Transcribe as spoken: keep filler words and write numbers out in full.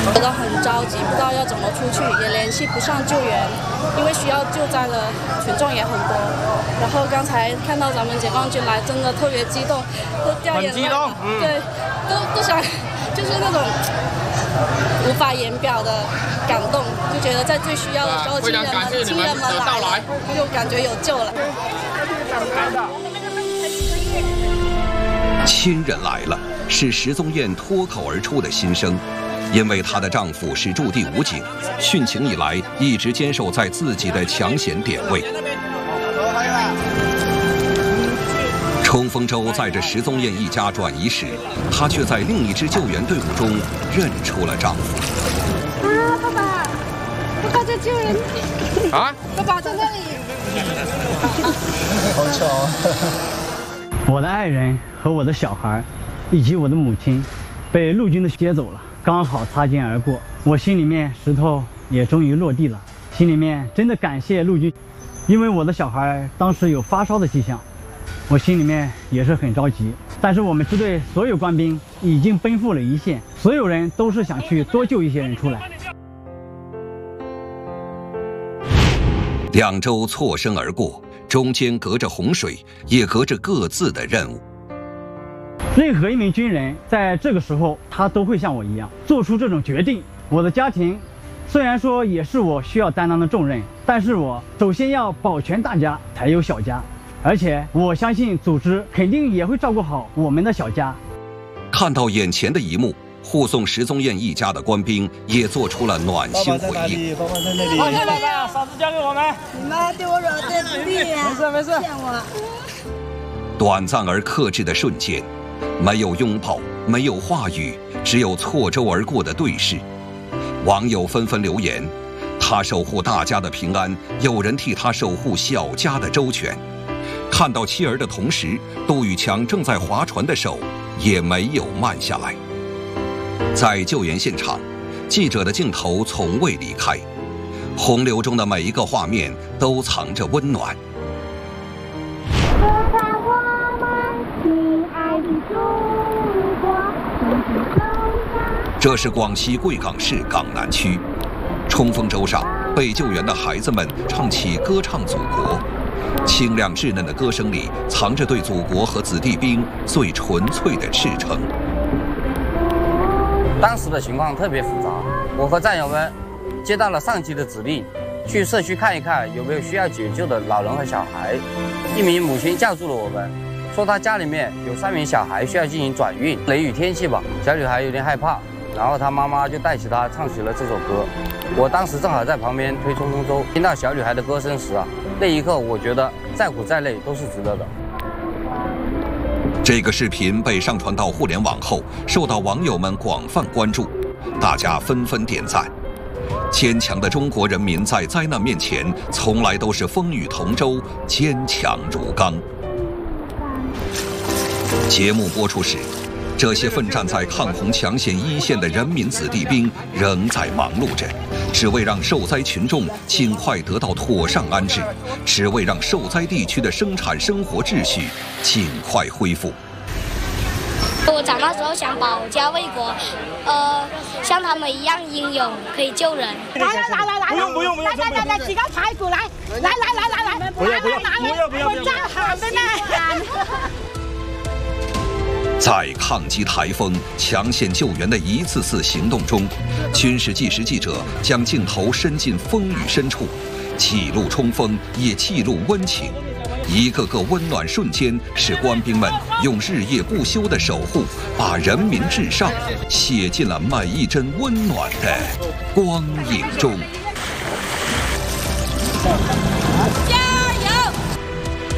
觉得很着急，不知道要怎么出去，也联系不上救援，因为需要救灾的群众也很多。然后刚才看到咱们解放军来，真的特别激动，都掉眼泪。很激动，嗯、对，都都想，就是那种无法言表的感动，就觉得在最需要的时候，亲人们亲人们来了，就感觉有救了。 亲人来了，是石宗燕脱口而出的心声。因为她的丈夫是驻地武警，殉情以来一直坚守在自己的抢险点位。冲锋舟载着石宗燕一家转移时，她却在另一支救援队伍中认出了丈夫。 啊，爸爸，爸爸在救人！ 啊， 爸爸在那里。 好巧。 我的爱人和我的小孩，以及我的母亲，被陆军的接走了。刚好擦肩而过，我心里面石头也终于落地了，心里面真的感谢陆军，因为我的小孩当时有发烧的迹象，我心里面也是很着急。但是我们支队所有官兵已经奔赴了一线，所有人都是想去多救一些人出来。 两周错身而过，中间隔着洪水，也隔着各自的任务。 任何一名军人在这个时候，他都会像我一样做出这种决定。我的家庭虽然说也是我需要担当的重任，但是我首先要保全大家，才有小家。而且我相信组织肯定也会照顾好我们的小家。 看到眼前的一幕，护送石宗燕一家的官兵也做出了暖心回应。 爸爸在那里， 爸爸在那里。爸爸，嫂子交给我们。 你妈对我惹的不利， 没事没事。 骗我。 短暂而克制的瞬间。没有拥抱，没有话语，只有错舟而过的对视。网友纷纷留言：他守护大家的平安，有人替他守护小家的周全。看到妻儿的同时，杜宇强正在划船的手也没有慢下来。在救援现场，记者的镜头从未离开，洪流中的每一个画面都藏着温暖。这是广西贵港市港南区，冲锋舟上被救援的孩子们唱起歌唱祖国，清亮稚嫩的歌声里藏着对祖国和子弟兵最纯粹的赤诚。 当时的情况特别复杂，我和战友们接到了上级的指令，去社区看一看有没有需要解救的老人和小孩。一名母亲叫住了我们，说她家里面有三名小孩需要进行转运。雷雨天气吧，小女孩有点害怕，然后她妈妈就带起她唱起了这首歌。我当时正好在旁边推冲锋舟，听到小女孩的歌声时啊，那一刻我觉得再苦再累都是值得的。 这个视频被上传到互联网后，受到网友们广泛关注，大家纷纷点赞。坚强的中国人民在灾难面前，从来都是风雨同舟，坚强如钢。节目播出时，这些奋战在抗洪抢险一线的人民子弟兵仍在忙碌着，只为让受灾群众尽快得到妥善安置，只为让受灾地区的生产生活秩序尽快恢复。 我长大之后想保家卫国，呃，像他们一样英勇，可以救人。 来来来来来， 不用不用不用， 来来来来，几个排骨来，来来来来来， 不要不要不要不要， 我站好的呢。 在抗击台风、抢险救援的一次次行动中，军事纪实记者将镜头伸进风雨深处，记录冲锋，也记录温情。一个个温暖瞬间，使官兵们用日夜不休的守护，把人民至上写进了每一帧温暖的光影中。 加